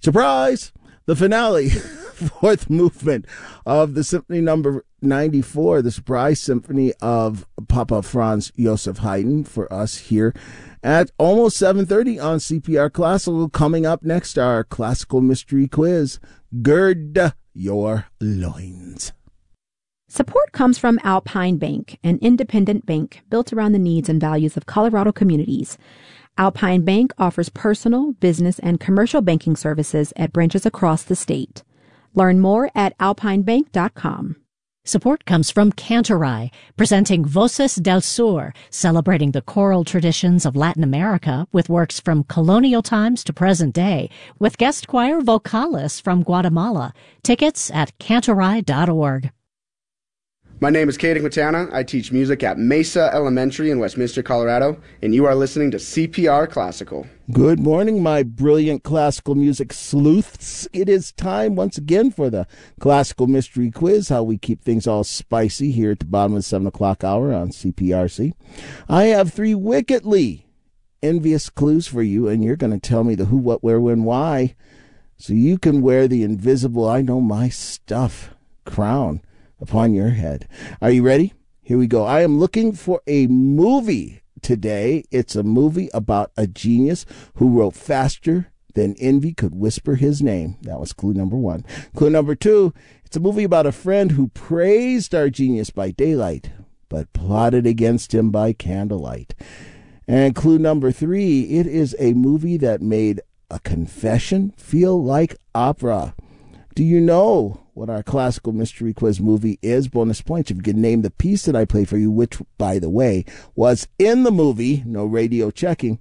Surprise! The finale, fourth movement of the Symphony Number 94, the Surprise Symphony of Papa Franz Joseph Haydn for us here at almost 7:30 on CPR Classical. Coming up next, our classical mystery quiz. Gird your loins. Support comes from Alpine Bank, an independent bank built around the needs and values of Colorado communities. Alpine Bank offers personal, business, and commercial banking services at branches across the state. Learn more at alpinebank.com. Support comes from Cantorai, presenting Voces del Sur, celebrating the choral traditions of Latin America with works from colonial times to present day, with guest choir Vocalis from Guatemala. Tickets at cantorai.org. My name is Caden Quintana. I teach music at Mesa Elementary in Westminster, Colorado, and you are listening to CPR Classical. Good morning, my brilliant classical music sleuths. It is time once again for the classical mystery quiz, how we keep things all spicy here at the bottom of the 7 o'clock hour on CPRC. I have 3 wickedly envious clues for you, and you're going to tell me the who, what, where, when, why, so you can wear the invisible I know my stuff crown upon your head. Are you ready? Here we go. I am looking for a movie today. It's a movie about a genius who wrote faster than envy could whisper his name. That was clue number 1. Clue number 2, it's a movie about a friend who praised our genius by daylight, but plotted against him by candlelight. And clue number 3, it is a movie that made a confession feel like opera. Do you know what our classical mystery quiz movie is? Bonus points if you can name the piece that I played for you, which, by the way, was in the movie. No radio checking.